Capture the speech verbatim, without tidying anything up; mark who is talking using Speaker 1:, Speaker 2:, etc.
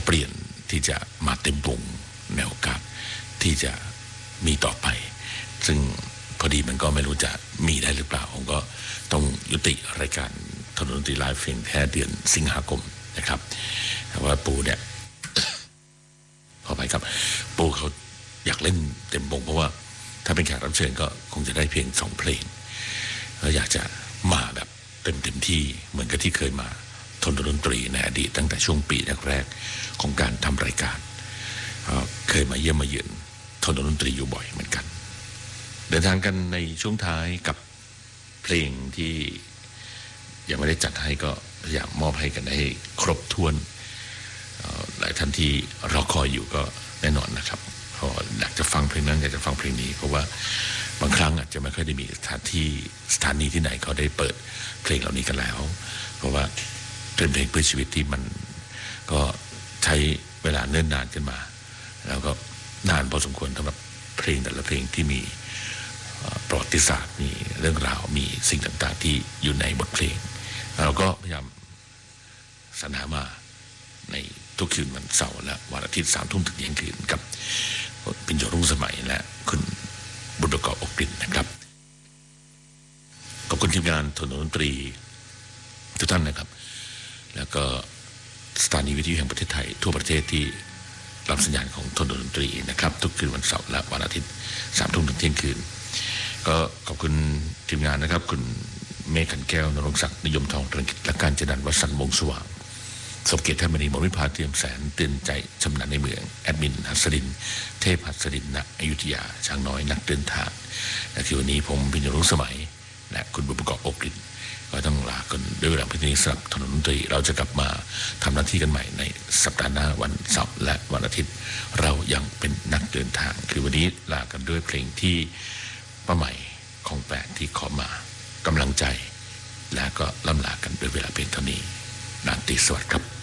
Speaker 1: เปลี่ยนที่จะมาเต็มวงในโอกาสที่จะมีต่อไปซึ่งพอดีมันก็ไม่รู้จะมีได้หรือเปล่าผมก็ต้องยุติรายการถนนดนตรีไลฟ์เพียงแค่เดือนสิงหาคมนะครับแต่ว่าปูเนี่ย ขอไปครับปูเขาอยากเล่นเต็มวงเพราะว่าถ้าเป็นแขกรับเชิญก็คงจะได้เพียงสองเพลงแล้วอยากจะมาแบบเต็มเต็มที่เหมือนกับที่เคยมาทนดนตรีในอดีตตั้งแต่ช่วงปีแรกๆของการทำรายการเคยมาเยี่ยมมาเยือนทนดนตรีอยู่บ่อยเหมือนกันเดินทางกันในช่วงท้ายกับเพลงที่ยังไม่ได้จัดให้ก็พยายามมอบให้กันให้ครบถ้วนหลายท่านที่รอคอยอยู่ก็แน่นอนนะครับเพราะอยากจะฟังเพลงนั้นอยากจะฟังเพลงนี้เพราะว่าบางครั้งอาจจะไม่ค่อยได้มีสถานที่สถานีที่ไหนเขาได้เปิดเพลงเหล่านี้กันแล้วเพราะว่าเป็นเพลงเพื่อชีวิตที่มันก็ใช้เวลาเนิ่นนานขึ้นมาแล้วก็นานพอสมควรสำหรับเพลงแต่ละเพลงที่มีประวัติศาสตร์มีเรื่องราวมีสิ่งต่างๆที่อยู่ในบทเพลงเราก็พยายามสรรหามาในทุกคืนวันเสาร์และวันอาทิตย์สามทุ่มถึงเที่ยงคืนกับปิ่นโยรุ่งสมัยและคุณบุญประกอบอกกลิ่นนะครับขอบคุณทีมงานถนนดนตรีทุกท่านนะครับแล้วก็สถานีวิทยุแห่งประเทศไทยทั่วประเทศที่รับสัญญาณของถนนดนตรีนะครับทุกคืนวันเสาร์และวันอาทิตย์สามทุ่มถึงเที่ยงคืนก็ขอบคุณทีมงานนะครับคุณเมฆขันแก้วนรงศักดิ์นิยมทองตรังกิจและการจนันท์วสันต์วงศ์สว่างสมเกียรติท่านมณีมรวิภาเตรียมแสนเตือนใจชำนาญในเมืองแอดมินหัสดินเทพหัสดินณอยุธยาช้างน้อยนักเดินทางและที่วันนี้ผมปิ่นโยรุ่งสมัยและคุณบุญประกอบอกกลิ่นก็ต้องลากันด้วยเวลาเพียงเท่านี้สำหรับถนนดนตรีเราจะกลับมาทำหน้าที่กันใหม่ในสัปดาห์หน้าวันเสาร์และวันอาทิตย์เรายังเป็นนักเดินทางคือวันนี้ลากันด้วยเพลงที่ป้าใหม่ของแปลกที่ขอมากำลังใจและก็ล่ำลากันด้วยเวลาเพียงเท่านี้ราตรีสวัสดิ์ครับ